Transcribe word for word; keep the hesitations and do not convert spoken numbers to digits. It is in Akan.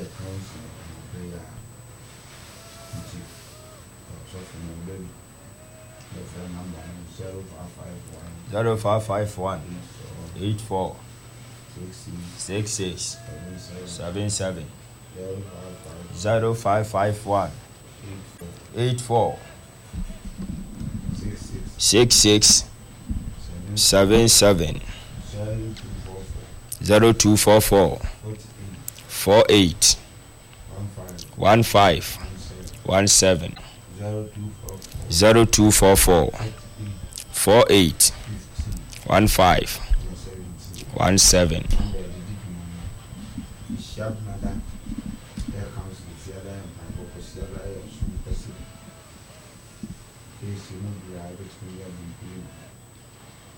accounts and prayer. So from the baby, the phone number zero five five one zero five five one eight four six six seven seven zero five five one eight four six six seven seven zero two four four four eight one five one seven zero two four four four eight one five one seven. Please, you know, we are able to